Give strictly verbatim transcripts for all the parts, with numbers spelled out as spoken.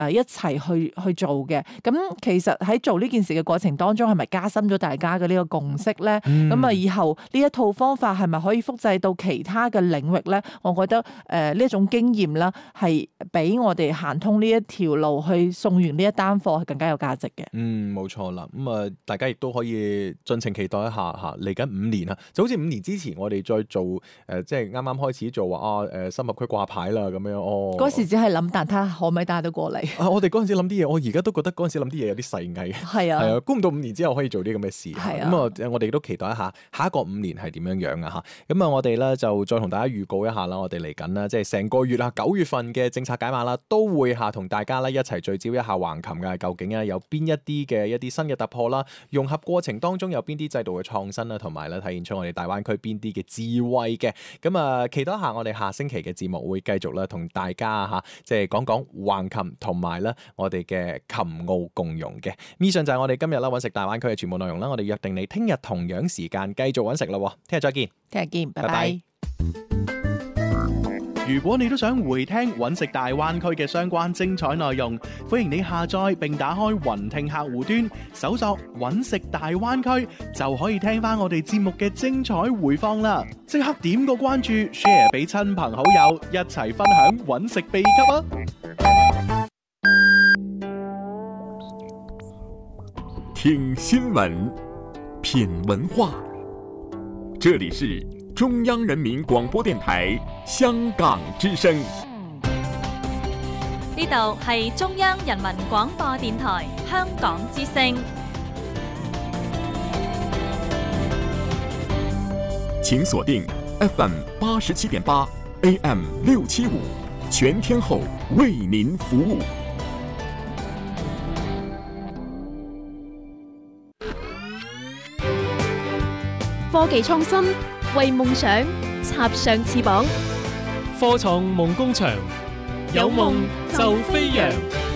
誒一齊去去做嘅。咁其實喺做呢件事嘅過程當中，係咪加深咗大家嘅呢個共識咧？咁啊、嗯，以後呢一套方法係咪可以複製到其他嘅領域咧？我覺得誒呢一種經驗啦，係俾我哋行通呢一條路去送完呢一單貨係更加有價值嘅。 嗯，冇錯啦。咁啊，大家亦都可以盡情期待一下嚇，嚟緊五年啊，就好似五年之前我哋再做誒、呃，即係啱啱開始做話啊誒深合區掛牌啦咁樣哦。 嗰時只係諗，但睇下可唔可以帶到過嚟。 啊，我哋嗰陣時諗啲嘢，我而家都覺得嗰陣時諗啲嘢有啲細藝。 係啊， 係啊，估唔到五年之後可以做啲咁嘅事。 係啊， 咁啊，我哋都期待一下下一個五年係點樣樣啊嚇。咁啊，我哋咧就再同大家預告一下啦，我哋嚟緊啦，即係成個月啊，九月份嘅政策解碼啦，都會下同大家咧一齊聚焦一下橫琴嘅究竟啊有邊一啲嘅一啲新嘅突破啦，融合過程當中有邊啲制度嘅創新啦，同埋咧體現出我哋大灣區邊啲嘅智慧嘅。咁啊，期待一下我哋下星期嘅節目會繼續啦，同大家嚇即係講講橫琴同埋咧我哋嘅琴澳共融嘅。以上就係我哋今日啦揾食大灣區嘅全部內容啦。我哋約定你聽日同樣時間繼續揾食啦。聽日再見， 聽日見，拜拜。 拜拜。 如果你都想回聽揾食大灣區嘅相關精彩內容，歡迎你下載並打開雲聽客戶端，搜索揾食大灣區，就可以聽翻我哋節目嘅精彩回放啦！即刻點個關注 ，share 俾親朋好友，一齊分享揾食秘笈啊！ 聽新聞，品文化，這裡是中央人民廣播電台香港之聲。 呢度係中央人民廣播電台香港之聲。 請鎖定 F M 八十七點八 A M 六七五，全天候為您服務。 科技創新，為夢想插上翅膀。 科創夢工場，有夢就飛揚。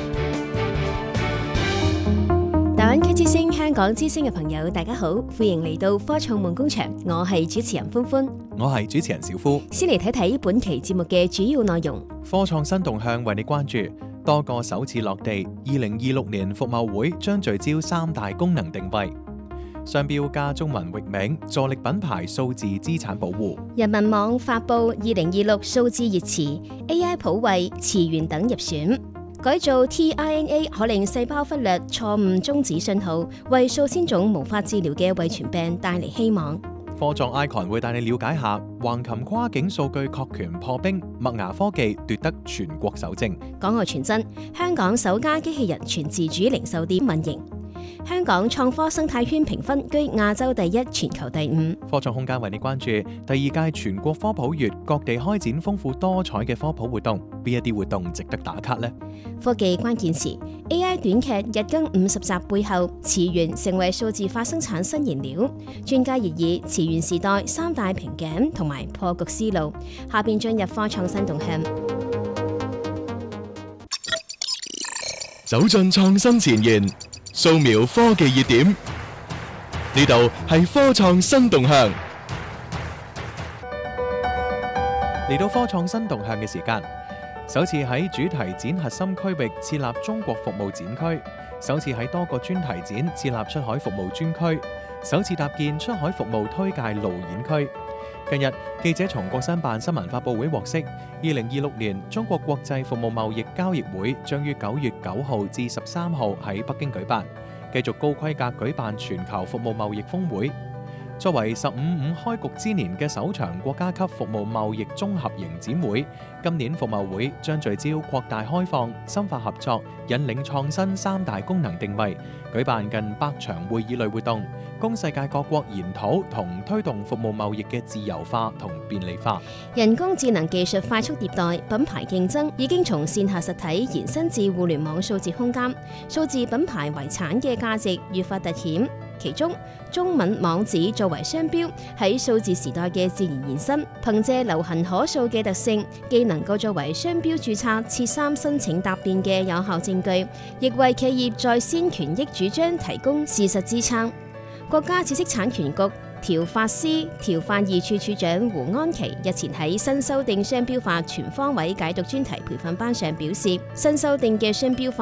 大灣區之聲、香港之聲嘅朋友，大家好，歡迎嚟到科創夢工場，我係主持人歡歡， 我係主持人小夫。 先嚟睇睇本期節目嘅主要內容。 科創新動向為你關注，多個首次落地。二零二六年服貿會將聚焦三大功能定位。商標加中文域名，助力品牌數字資產保護。 人民網發布二零二六數字熱詞 ，A I 普惠、詞源等入選。改造 T I N A 可令細胞忽略錯誤終止信號，為數千種無法治療嘅遺傳病帶嚟希望。 科創 Icon 會帶你了解下橫琴跨境數據確權破冰，麥芽科技奪得全國首證。 港外傳真，香港首家機器人全自主零售店運營。香港創科生態圈評分居亞洲第一，全球第五。 科創空間為你關注第二屆全國科普月，各地開展豐富多彩嘅科普活動，邊一啲活動值得打卡呢？ 科技關鍵詞 A I 短劇日更五十集背後，詞源成為數字化生產新燃料。專家熱議詞源時代三大瓶頸同埋破局思路。下邊進入科創新動向， 走進創新前沿，掃描科技熱點，呢度係科創新動向。 嚟到科創新動向嘅時間，首次喺主題展核心區域設立中國服務展區，首次喺多個專題展設立出海服務專區，首次搭建出海服務推介路演區。近日，記者從國新辦新聞發佈會獲悉，二零二六年中國國際服務貿易交易會將於九月九號至十三號喺北京舉辦，繼續高規格舉辦全球服務貿易峰會。作為十五五開局之年嘅首場國家級服務貿易綜合型展會，今年服貿會將聚焦擴大開放、深化合作、引領創新三大功能定位，舉辦近百場會議類活動，供世界各國研討同推動服務貿易嘅自由化同便利化。 人工智能技術快速迭代，品牌競爭已經從線下實體延伸至互聯網數字空間，數字品牌遺產嘅價值越發凸顯。其中，中文網址作為商標，喺數字時代嘅自然延伸，憑借流行可數嘅特性，既能夠作為商標註冊、設三申請答辯嘅有效證據，亦為企業在先權益主張提供事實支撐。國家知識產權局調發司調發二處處長胡安琪日前喺新修訂商標法全方位解讀專題培訓班上表示，新修訂嘅商標法